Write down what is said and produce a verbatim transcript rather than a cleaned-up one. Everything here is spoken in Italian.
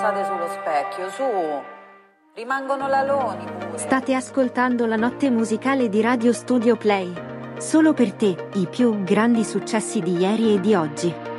cazzate sullo specchio, su. Rimangono laloni pure. State ascoltando la notte musicale di Radio Studio Play. Solo per te, i più grandi successi di ieri e di oggi.